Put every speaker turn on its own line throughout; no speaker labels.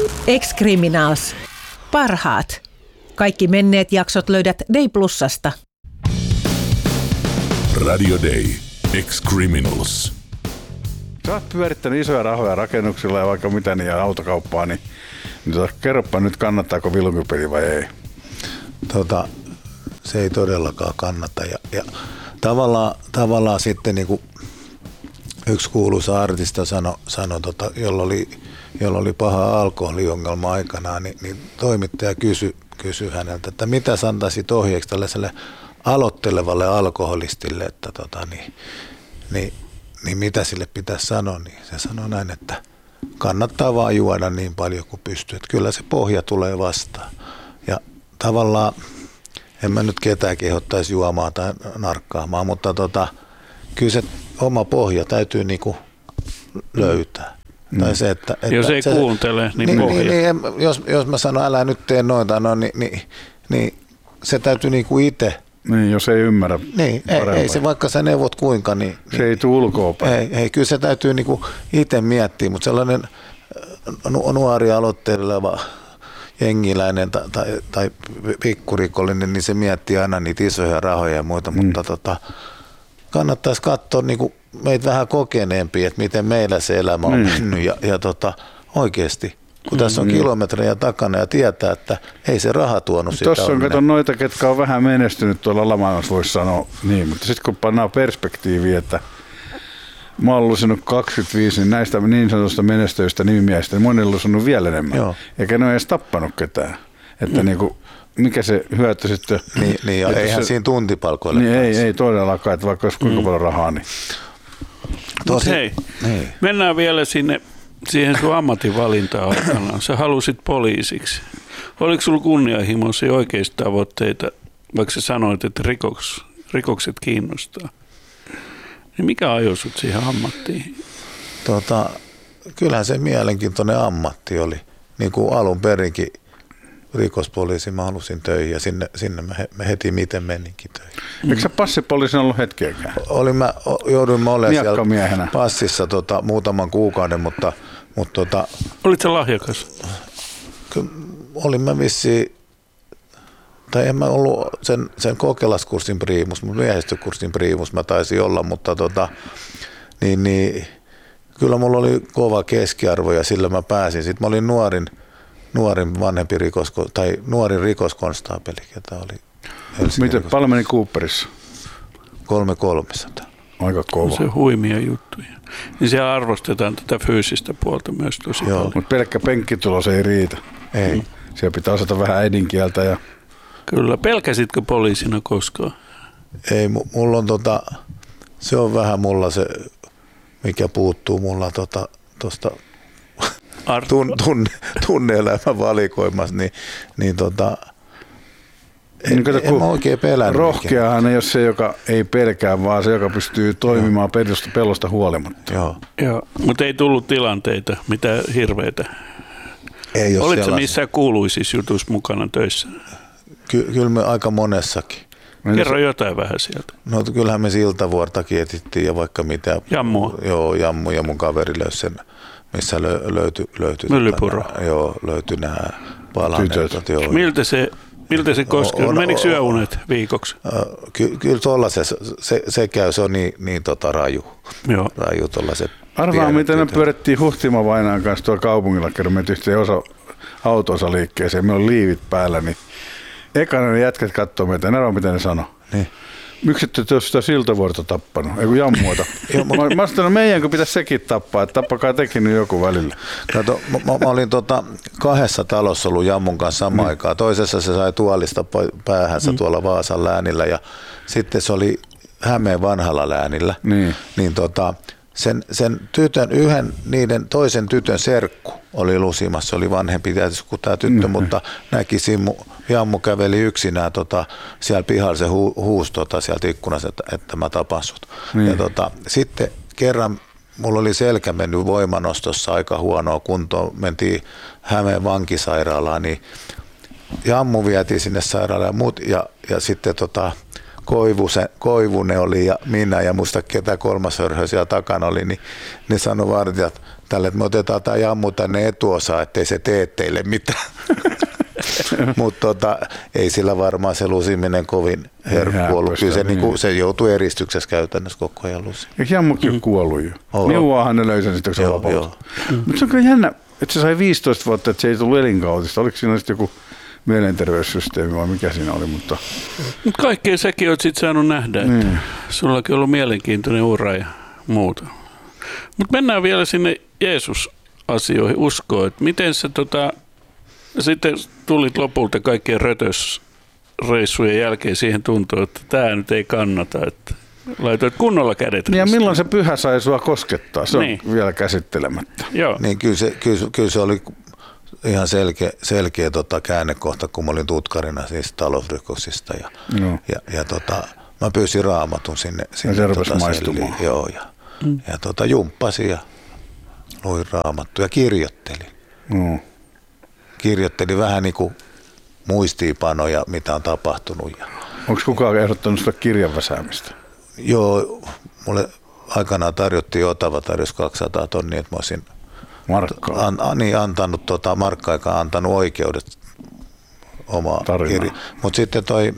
Ex-Criminals. Parhaat. Kaikki menneet jaksot löydät Day Plusasta.
Radio Day. Ex-Criminals.
Sä oot pyörittänyt isoja rahoja rakennuksilla ja vaikka mitä niin ja autokauppaa, niin kerropa nyt, kannattaako vilkupeli vai ei?
Se ei todellakaan kannata. Ja tavallaan sitten niin kuin yksi kuuluisa artista sanoi jolla oli paha alkoholiongelma aikanaan, niin toimittaja kysyi häneltä, että mitä sä antaisit ohjeeksi tällaiselle aloittelevalle alkoholistille, että niin mitä sille pitäisi sanoa, niin se sanoi näin, että kannattaa vaan juoda niin paljon kuin pystyy, että kyllä se pohja tulee vastaan. Ja tavallaan en mä nyt ketään kehottaisi juomaan tai narkkaamaan, mutta kyllä se oma pohja täytyy niinku löytää. Tai se, että
jos ei kuuntele, niin pohja.
Jos mä sanon, älä nyt tee noita, niin se täytyy niinku itse.
Niin, jos ei ymmärrä.
Niin, ei se vaikka sä neuvot kuinka. Niin,
se ei tule ulkoapäin.
Ei, kyllä se täytyy niinku itse miettiä, mutta sellainen nuori aloitteleva jengiläinen tai pikkurikollinen, niin se miettii aina niitä isoja rahoja ja muita, mutta kannattaisi katsoa niinku meitä vähän kokeneempia, että miten meillä se elämä on mennyt ja oikeasti. Kun tässä on kilometrejä takana ja tietää, että ei se raha tuonut sitä.
Tuossa on kato noita, ketkä on vähän menestynyt tuolla lamassa, voisi sanoa niin, mutta sitten kun pannaan perspektiiviin, että mä oon lusinut 25, niin näistä niin sanotusta menestyistä nimimiehistä, niin monilla on lusinut vielä enemmän. Joo. Eikä ne ole edes tappanut ketään. Että niinku, mikä se hyöty sitten.
Niin ja eihän siinä tuntipalkoille.
Niin ei todellakaan, että vaikka olisi kuinka paljon rahaa. Niin.
Hei, mennään vielä siihen sun ammatinvalintaan aikanaan. Sä halusit poliisiksi. Oliko sulla kunnianhimoisia oikeista tavoitteita, vaikka sä sanoit, että rikokset kiinnostaa? Niin mikä ajoi sut siihen ammattiin?
Kyllähän se mielenkiintoinen ammatti oli. Niin kuin alun perinkin rikospoliisi mä halusin töihin ja sinne mä heti miten meninkin töihin.
Eikö sä passipoliisin ollut hetkeäkään?
Jouduin olemaan siellä passissa muutaman kuukauden, mutta
olit sä lahjakas?
Olin mä vissiin, tai en mä ollut sen kokelaskurssin priimus, mutta miehistökurssin priimus mä taisin olla, mutta niin kyllä mulla oli kova keskiarvo ja sillä mä pääsin. Sitten mä olin nuorin vanhempi nuorin rikoskonstaapeli, ketä oli Helsingin.
Miten paljon meni Cooperissa?
300.
Aika kova.
Se huimia juttuja. Niin siellä arvostetaan tätä fyysistä puolta myös tosi paljon.
Mutta pelkkä penkkitulos ei riitä.
Ei.
Siellä pitää osata vähän äidinkieltä. Ja...
Kyllä. Pelkäsitkö poliisina koskaan?
Ei, mulla on se on vähän mulla se, mikä puuttuu mulla tuosta tunne-elämän valikoimassa, niin en mä oikein pelännyt.
Rohkeahan ei ole se, joka ei pelkää, vaan se, joka pystyy toimimaan pelosta huolimatta.
Joo.
Mutta ei tullut tilanteita, mitä hirveitä.
Ei ole
olitko missään kuuluisissa jutuissa mukana töissä?
Kyllä me aika monessakin.
Kerro jotain vähän sieltä.
No kyllähän me Siltavuortakin etittiin ja vaikka mitä.
Jammua?
Joo, Jammu ja mun kaveri löysi sen, missä löytyi
Myllypuro.
Löytyi nämä palaneet.
Miltä se koskee? Menikö yöunet viikoksi?
Kyllä tuollaisessa se käy, se on niin raju.
Joo.
Raju tuollaiset.
Arvaa, miten me pyörittiin Huhtima Vainaan kanssa tuolla kaupungilla, kun me yhteen auto-osaliikkeeseen, meillä on liivit päällä, niin ekana ne jätket katsoo meitä, en arvaa mitä ne sanoo. Niin. Miksi ette te ole sitä Siltavuorta tappanut? Ei kun Jammuota. Mä sanoin, meidänkö pitäisi sekin tappaa, että tappakaa tekin nyt joku välillä.
Kato, mä olin kahdessa talossa ollut Jammun kanssa samaan aikaan. Toisessa se sai tuolista päähänsä tuolla Vaasan läänillä ja sitten se oli Hämeen vanhalla läänillä. Niin sen tytön, toisen tytön serkku oli lusimassa, se oli vanhempi tietysti kuin tämä tyttö, mutta näki Jammu käveli yksinään siellä pihalla, se huusi sieltä ikkunasta, että mä tapan sut. Ja sitten kerran mulla oli selkä mennyt voimanostossa aika huonoa kuntoon, mentiin Hämeen vankisairaalaan, niin Jammu vietiin sinne sairaalaan ja sitten Koivunen oli ja minä ja muista ketä kolmas hörhö siellä takana oli, niin ne sanoi vartijat, tälle, että me otetaan tämä jammu tänne etuosaan, ettei se tee teille mitään. Mutta ei sillä varmaan se lusiminen kovin herkku ollut. Kyllä se joutui eristyksessä käytännössä koko ajan lusiin.
Eikö jammukin ole kuollut jo? Neuvoahan ne löysän sitten, kun se vapautui. Mutta se on kyllä jännä, että se sai 15 vuotta, että se ei tullut elinkautista. Oliko siinä sitten joku mielenterveyssysteemi vai mikä siinä oli? Mutta
kaikkea säkin olet sitten saanut nähdä, että sullakin on ollut mielenkiintoinen ura ja muuta. Mutta mennään vielä sinne Jeesus-asioihin, uskoon, että miten se sitten tulit lopulta kaikkien rötösreissujen jälkeen siihen tuntuu, että tämä nyt ei kannata, että laitoit kunnolla kädet.
Ja milloin se pyhä sai sua koskettaa? Se on vielä käsittelemättä.
Joo.
Niin kyllä se oli ihan selkeä käännekohta, kun mä olin tutkarina siis talousrikoksista ja mä pyysin raamatun sinne
ja se rupesi maistumaan.
Joo, ja jumppasin ja luin raamattua ja kirjoittelin. Kirjoittelin vähän niin kuin muistiinpanoja, mitä on tapahtunut.
Onko kukaan ehdottanut sitä kirjan väsäämistä?
Joo, mulle aikanaan tarjottiin Otava tarjosi 200 tonnia, että mä olisin antanut markka-aikaan antanut oikeudet omaa kirjaa. Mutta sitten toi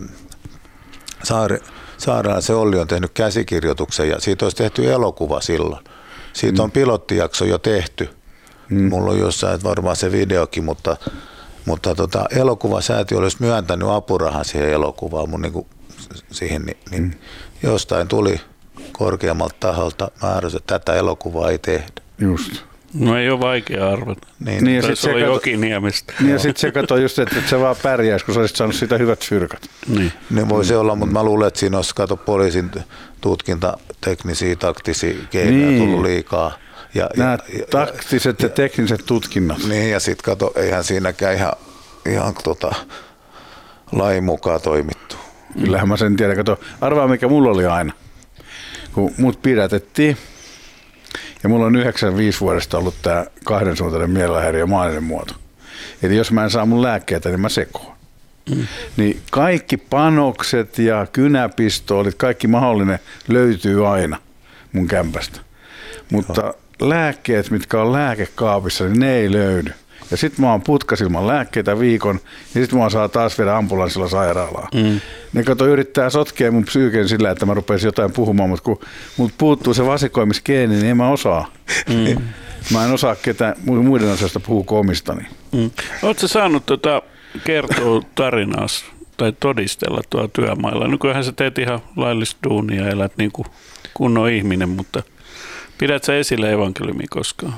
Saarela se Olli on tehnyt käsikirjoituksen ja siitä olisi tehty elokuva silloin. Siitä on pilottijakso jo tehty. Mulla on jossain varmaan se videokin, mutta elokuvasäätiö olisi myöntänyt apurahan siihen elokuvaan mun niinku siihen, niin jostain tuli korkeammalta taholta määräys, että tätä elokuvaa ei tehdä.
Just.
No ei ole vaikea arvata.
Niin ja
se oli Jokiniemestä.
Niin ja sitten se katsoi just, että se vaan pärjäisi, kun sä olisit saanut siitä hyvät fyrkat.
Niin voi se olla, mutta mä luulen, että siinä olisi poliisin tutkintateknisiä, taktisia keinoja tullut liikaa.
Nämä taktiset ja tekniset tutkinnat.
Niin ja sitten kato, eihän siinäkään ihan lain mukaan toimittu.
Kyllähän mä sen tiedän. Kato, arvaa mikä mulla oli aina, kun mut pidätettiin. Ja mulla on 95 vuodesta ollut tää kahdensuuntainen mielenhäiriö maallinen muoto. Eli jos mä en saa mun lääkkeitä, niin mä sekoon. Niin kaikki panokset ja kynäpistoolit, kaikki mahdollinen löytyy aina mun kämpästä. Mutta lääkkeet, mitkä on lääkekaapissa, niin ne ei löydy. Ja sitten mä oon putkas ilman lääkkeitä viikon, ja sitten mä saa taas viedä ambulanssilla sairaalaan. Ne yrittää sotkea mun psyyken sillä, että mä rupeaisin jotain puhumaan, mutta kun mut puuttuu se vasikoimisgeeni, niin en mä osaa. Mä en osaa ketään muiden asioista puhua kuin omistani.
Oletko saanut kertoa tarinaa tai todistella tuolla työmailla? Nykyään sä teet ihan laillista duunia ja elät niin kuin kunnon ihminen, mutta pidät sä esille evankeliumia koskaan?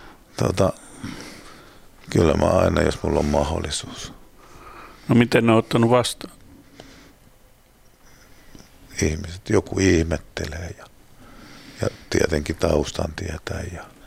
Kyllä mä aina, jos mulla on mahdollisuus.
No miten ne on ottanut vastaan?
Ihmiset, joku ihmettelee ja tietenkin taustan tietää.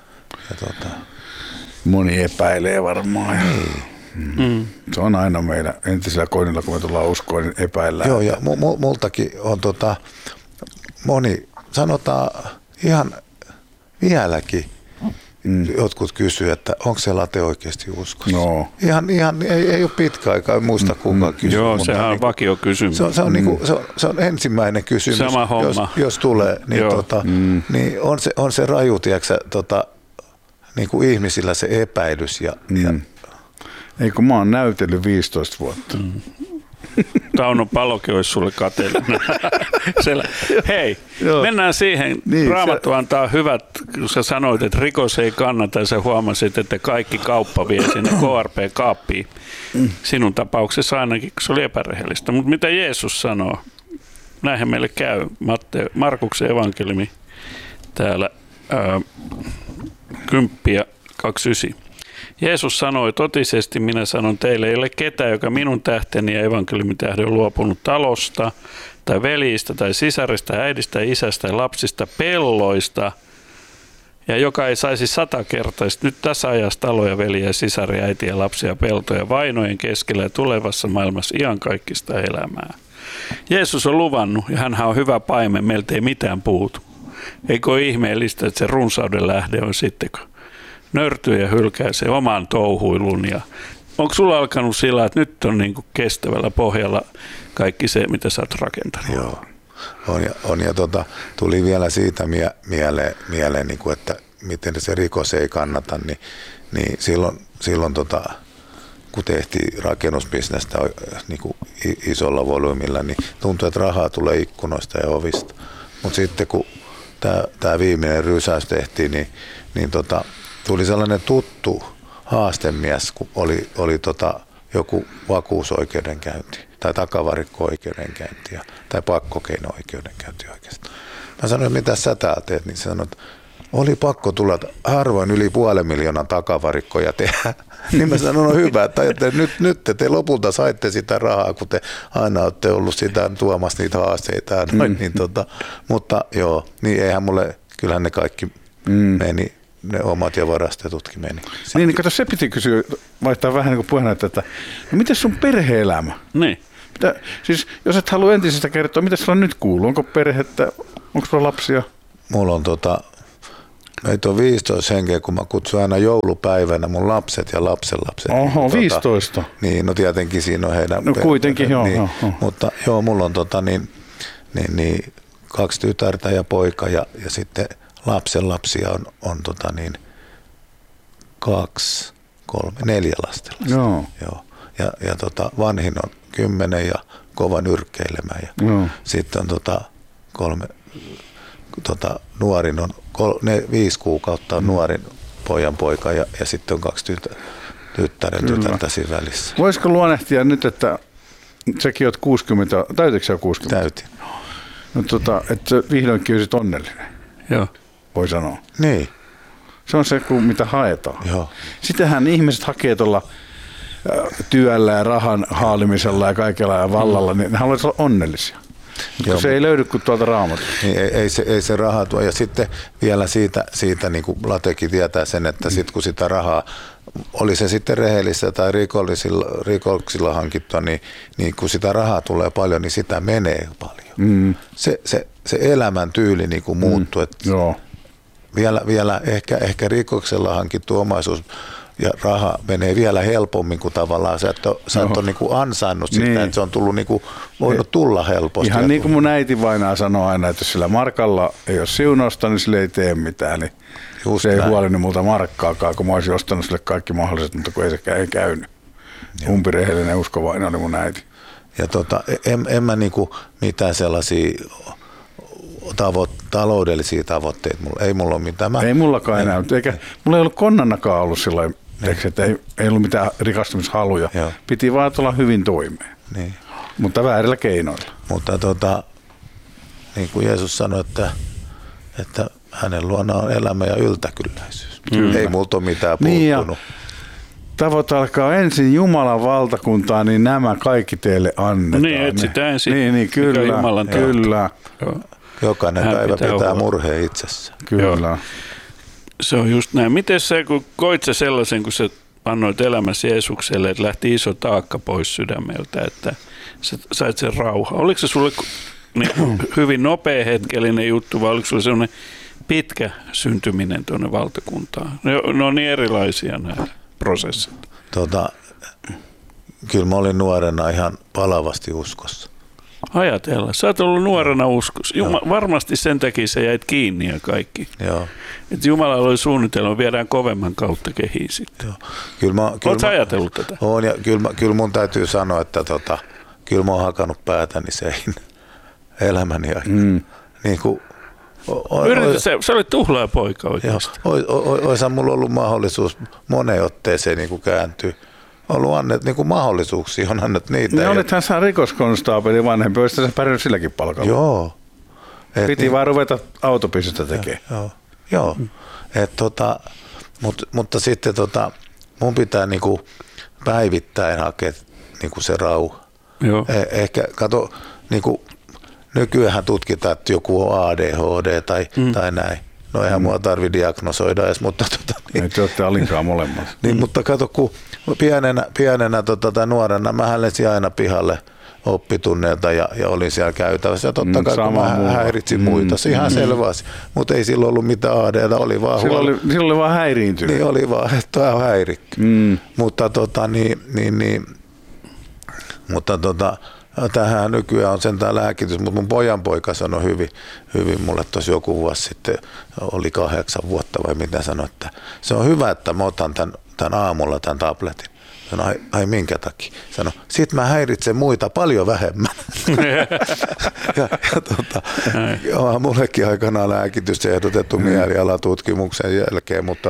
Moni epäilee varmaan. Se on aina meillä entisellä koinilla, kun me tullaan uskoon, niin epäillään.
Joo, ja multakin on moni, sanotaan ihan vieläkin, jotkut kysyy, että onko se late oikeasti uskossa.
No.
Ihan ei ole pitkä aika, en muista kukaan kysyä.
Joo, sehän on vakio kysymys.
Se on ensimmäinen kysymys,
sama homma.
Jos tulee. Niin, niin on se raju, tiiäksä, niin kuin ihmisillä se epäilys.
Ei kun mä oon näytellyt 15 vuotta.
Tauno Palokin olisi sulle kateellinen. Hei, mennään siihen.
Niin,
Raamattu antaa hyvät, kun sä sanoit, että rikos ei kannata ja sä huomasit, että kaikki kauppa vie sinne KRP-kaappiin. Sinun tapauksessa ainakin, kun se oli epärehellistä. Mutta mitä Jeesus sanoo? Näinhän meille käy. Markuksen evankeliumi täällä 10:29. Jeesus sanoi, totisesti minä sanon teille, ei ole ketään, joka minun tähteni ja evankeliumin tähden on luopunut talosta, tai veljistä, tai sisarista, äidistä, isästä, ja lapsista, pelloista, ja joka ei saisi 100-kertaisesti nyt tässä ajassa taloja, veljiä, sisaria, äitiä, lapsia, peltoja, vainojen keskellä ja tulevassa maailmassa iankaikkista elämää. Jeesus on luvannut, ja hänhän on hyvä paimen, meiltä ei mitään puutu. Eikö ole ihmeellistä, että se runsauden lähde on sitten, kun nörtyy ja hylkää se oman touhuilun. Ja onko sulla alkanut sillä, että nyt on niin kuin kestävällä pohjalla kaikki se, mitä sä oot rakentanut?
Joo, on ja tuli vielä siitä mieleen niin kuin, että miten se rikos ei kannata, niin silloin kun tehtiin rakennusbisnestä niin kuin isolla volyymilla, niin tuntui, että rahaa tulee ikkunoista ja ovista. Mutta sitten kun tämä viimeinen rysäys tehtiin, niin tuli sellainen tuttu haastemies, kun oli joku vakuusoikeudenkäynti tai takavarikko-oikeudenkäynti tai pakkokeino-oikeudenkäynti oikeastaan. Mä sanoin, mitä sä täällä teet, niin se sanoi, että oli pakko tulla harvoin yli 500,000 takavarikkoja tehdä. Niin mä sanoin, no hyvä, että nyt te lopulta saitte sitä rahaa, kun te aina olette ollut sitä tuomassa niitä haasteita. Mutta joo, niin eihän mulle, kyllähän ne kaikki meni, ne omat ja varastetutkin meni.
Niin kato, se piti kysyä, vaihtaa vähän niin kuin puheenjohtaja, että no miten sun perhe-elämä?
Niin.
Siis jos et halua entisestä kertoa, mitä sulla nyt kuuluu? Onko perhettä, onko sulla lapsia?
Mulla on meitä on 15 henkeä, kun mä kutsun aina joulupäivänä mun lapset ja lapsenlapset.
Oho, 15?
Niin, no tietenkin siinä on heidän...
No kuitenkin, joo.
Niin, mutta joo, mulla on 2 tytärtä ja poika ja sitten lapsenlapsia on 2, 3, 4 lastenlasta. Joo. Ja vanhin on 10 ja kova nyrkkeilemään ja sitten on 3... nuorin on 5 kuukautta on nuorin poika ja sitten on 2 tytärtä siinä välissä.
Voisiko luonnehtia nyt, että säkin oot 60, täytitkö sä 60?
Täytin.
No, että vihdoinkin olisit onnellinen.
Joo.
Voi sanoa.
Niin.
Se on se, mitä haetaan.
Joo.
Sitähän ihmiset hakee tuolla työllä ja rahan haalimisella ja kaikella ja vallalla, niin ne haluaisi olla onnellisia. Mutta se ei löydy kuin tuolta Raamatusta.
Niin ei se raha tuo. Ja sitten vielä siitä niin kuin Latekin tietää sen, että sit kun sitä rahaa, oli se sitten rehellistä tai rikoksilla hankittua, niin kun sitä rahaa tulee paljon, niin sitä menee paljon. Se elämäntyyli niin kuin muuttuu.
Joo.
Vielä ehkä rikoksella hankittu omaisuus ja raha menee vielä helpommin kuin tavallaan sä et ole niin kuin ansainnut sitä, niin. Että se on tullut niin kuin, voinut tulla helposti.
Ihan niin kuin mun äiti vainaa sanoo aina, että jos sillä markalla ei ole siunausta, niin sillä ei tee mitään. Niin se ei huolinut multa markkaakaan, kun mä olisin ostanut sille kaikki mahdolliset, mutta kun ei sekään ei käynyt. Umpirehellinen uskovainen oli mun äiti.
Ja en mä niin kuin mitään sellaisia taloudellisia tavoitteita, ei mulla ole mitään.
Ei mullakaan enää, eikä mulla ei ollut konnanakaan ollut sillä että ei ollut mitään rikastumishaluja. Joo. Piti vaan tulla hyvin toimeen, niin. Mutta väärillä keinoilla.
Mutta niin kuin Jeesus sanoi, että hänen luonaan on elämä ja yltäkylläisyys. Ei multa ole mitään puuttunut. Niin
tavoite alkaa ensin Jumalan valtakuntaa, niin nämä kaikki teille annetaan.
Niin, etsitään ensin.
Niin, kyllä.
Jokainen päivä pitää murheen itsessään.
Kyllä. Joo.
Se on just näin. Miten sä, kun koit sä sellaisen, kun sä annoit elämäsi Jeesukselle, että lähti iso taakka pois sydämeltä, että sä sait sen rauhaa. Oliko se sulle niin hyvin nopea hetkellinen juttu vai oliko sulle sellainen pitkä syntyminen tuonne valtakuntaan? Ne on niin erilaisia nämä prosessit.
Kyllä mä olin nuorena ihan palavasti uskossa.
Ajatella. Sä oot ollut nuorena uskossa. Varmasti sen takia sä jäit kiinni ja kaikki.
Joo.
Että Jumalalla oli suunnitelma, viedään kovemman kautta kehiin sitten. Oletko sä ajatellut tätä?
Olen, ja kyllä mun täytyy sanoa, että kyllä mä oon hakannut päätäni sein elämäni aikana. Niin kuin,
sä olet tuhlaaja poika oikeasti.
Oishan mulla ollut mahdollisuus moneen otteeseen niin kuin kääntyä. Ollut annettu niin mahdollisuuksia, on annettu niitä.
Ne olithan sä rikoskonstaapeli vanhempi, olisi sä pärjännyt silläkin palkalla.
Joo.
Piti vaan ruveta autopisistä tekemään.
Joo. Mutta sitten mun pitää niinku päivittäin hakea niinku se rauha. Joo. Ehkä kato, niinku, nykyään tutkitaan, että joku on ADHD tai näin. No eihän mua tarvitse diagnosoida edes, mutta
niin. Ei te olette alinkaan molemmat.
Niin, mutta kato, kun pienenä tai nuorena mä hällesin aina pihalle oppitunneilta ja olin siellä käytävässä. Ja totta kai kun mä häiritsin muita, se ihan selvä asia. Mutta ei silloin ollut mitään AD:ta, oli vaan
silloin oli vaan häiriintynyt.
Niin, oli vaan, että tämä on häirikky. Mutta tähän nykyään on sentään lääkitys, mutta mun pojanpoika sanoi hyvin mulle tuossa joku vuosi sitten, oli 8 vuotta vai mitä sanoi, että se on hyvä, että mä otan tämän aamulla tämän tabletin. Sano, ai minkä takia? Sano, sit mä häiritsen muita paljon vähemmän. ja mullekin aikanaan lääkitystä ehdotettu mielialatutkimuksen jälkeen, mutta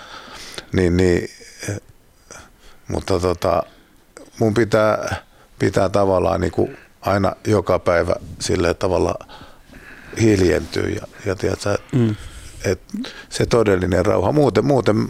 mun pitää tavallaan niin kuin aina joka päivä sillä tavalla hiljentyä ja tiedätkö, että se todellinen rauha. Muuten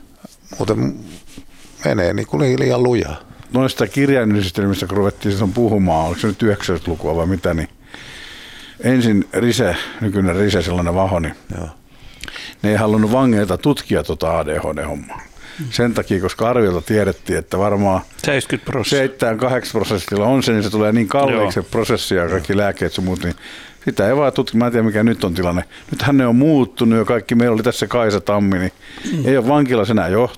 menee niin kuin liian lujaa.
Noista kirjainyhdistelmistä, kun ruvettiin silloin puhumaan, oliko se nyt 90-lukua vai mitä, niin ensin Rise, nykyinen Rise, sellainen vaho, niin ne ei halunnut vangeilta tutkia tuota ADHD-hommaa. Sen takia, koska arviolta tiedettiin, että varmaan 7-8% on se, niin se tulee niin kalliiksi se prosessi ja kaikki lääkkeet sun muut, niin sitä ei vaan tutki. Mä en tiedä, mikä nyt on tilanne. Nythän ne on muuttunut jo kaikki. Meillä oli tässä Kaisa Tammi, niin ei ole vankilassa enää